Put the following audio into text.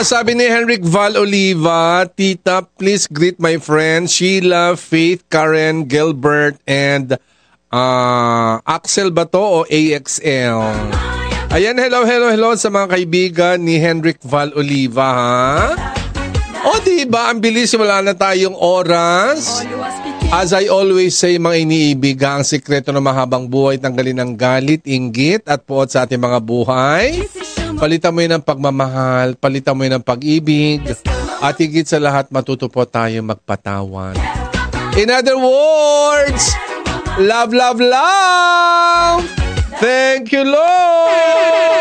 sabi ni Henrik Val Oliva, Tita, please greet my friends Sheila, Faith, Karen, Gilbert, and Axel ba to o AXL? Ayan, hello sa mga kaibigan ni Henrik Val Oliva, ha? O diba, ang bilis, wala na tayong oras. As I always say, mga iniibig, ang sikreto ng mahabang buhay, tanggalin ang galit, inggit, at puot sa ating mga buhay. Palitan mo yun ng pagmamahal, palitan mo yun ng pag-ibig, at higit sa lahat, matuto po tayo magpatawan. In other words, love, love, love! Thank you, Lord!